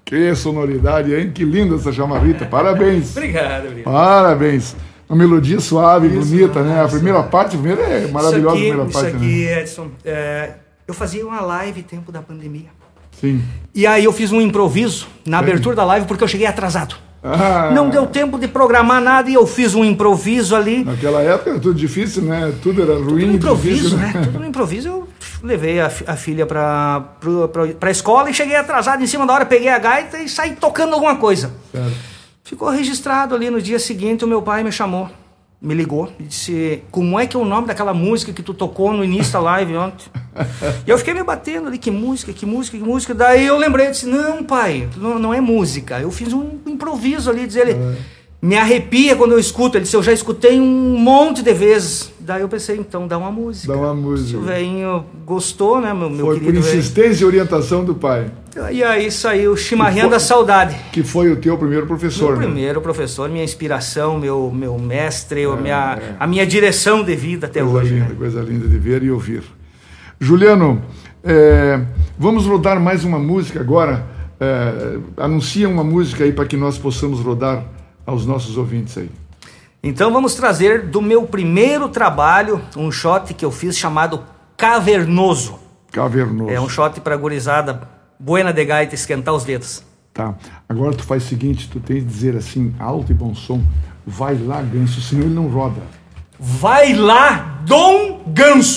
Que sonoridade, hein? Que linda essa chamarrita. Parabéns. Obrigado. Parabéns. Uma melodia suave, bonita, né? A primeira parte, é maravilhosa. Isso aqui, Edson, eu fazia uma live tempo da pandemia. Sim. E aí eu fiz um improviso na abertura da live porque eu cheguei atrasado. Não deu tempo de programar nada e eu fiz um improviso ali. Naquela época era tudo difícil, né? Tudo era ruim. Tudo no improviso, difícil, né? Tudo no improviso. Eu levei a filha pra escola e cheguei atrasado em cima da hora, peguei a gaita e saí tocando alguma coisa. Certo. Ficou registrado ali no dia seguinte, o meu pai me chamou, me ligou e disse, como é que é o nome daquela música que tu tocou no início da live ontem? E eu fiquei me batendo ali, que música. Daí eu lembrei, disse, não pai, não é música. Eu fiz um improviso ali, diz ele, me arrepia quando eu escuto. Ele disse, eu já escutei um monte de vezes. Daí eu pensei, então dá uma música. Dá uma música. Se o velhinho gostou, né, meu foi querido. Foi por insistência e orientação do pai. E aí saiu Chimarrando a Saudade. Que foi o teu primeiro professor, Meu primeiro professor, minha inspiração, meu mestre, a minha direção de vida até hoje. Linda, né? Coisa linda de ver e ouvir. Juliano, vamos rodar mais uma música agora. Anuncia uma música aí para que nós possamos rodar aos nossos ouvintes aí. Então vamos trazer do meu primeiro trabalho um shot que eu fiz chamado Cavernoso. Cavernoso. É um shot para gurizada buena de gaita, esquentar os dedos. Tá. Agora tu faz o seguinte, tu tens de dizer assim, alto e bom som, vai lá, Ganso, senão ele não roda. Vai lá, Dom Ganso!